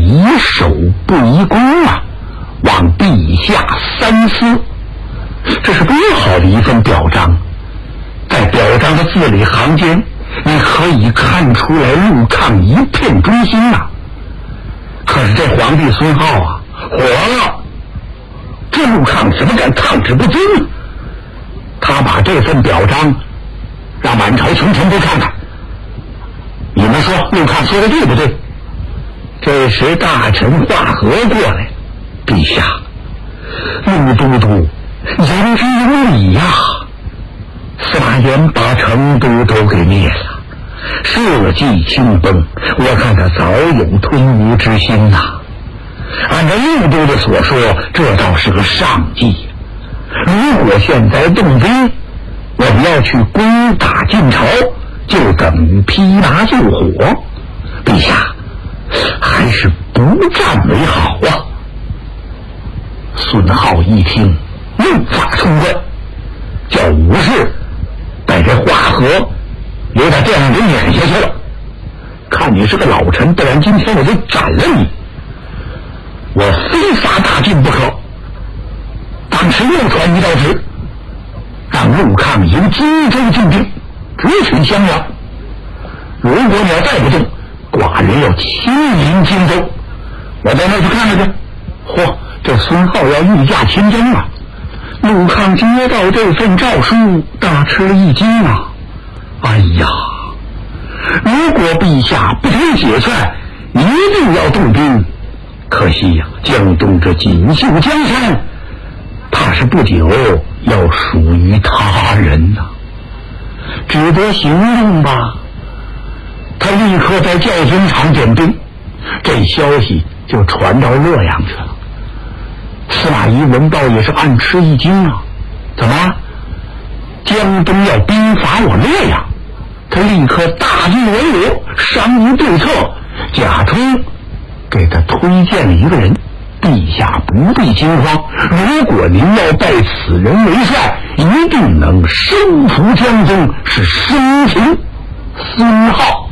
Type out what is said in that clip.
以守不以攻啊，望陛下三思。这是多好的一份表彰！在表彰的字里行间，你可以看出来陆抗一片忠心啊。可是这皇帝孙皓啊，火了！这陆抗怎么敢抗旨不遵呢？他把这份表彰让满朝群臣都看看，你们说陆抗说的对不对？这时大臣华和过来，陛下，陆都督言之有理呀，司马炎把成都都给灭了，社稷清崩，我看他早有吞吴之心呐。按照陆都的所说，这倒是个上计。如果现在动兵，我们要去攻打晋朝，就等于披麻救火。陛下，还是不战为好啊！孙皓一听，怒发冲冠，叫武士把这华和留在殿上给撵下去了。看你是个老臣，不然今天我就斩了你！我非发大晋不可。当时又传一道旨，让陆抗由荆州进兵，直取襄阳。如果你要再不动，寡人要亲临荆州，我到那去看看去。嚯，这孙皓要御驾亲征啊！陆抗接到这份诏书，大吃了一惊啊！哎呀，如果陛下不听解劝，一定要动兵，可惜呀，江东这锦绣江山，怕是不久要属于他人呐。只得行动吧。他立刻在教军场点兵，这消息就传到洛阳去了。司马懿闻报也是暗吃一惊啊！怎么，江东要兵伐我洛阳？他立刻大计为我，商议对策。贾充给他推荐了一个人，陛下不必惊慌，如果您要拜此人为帅，一定能收服江东，是生擒孙皓。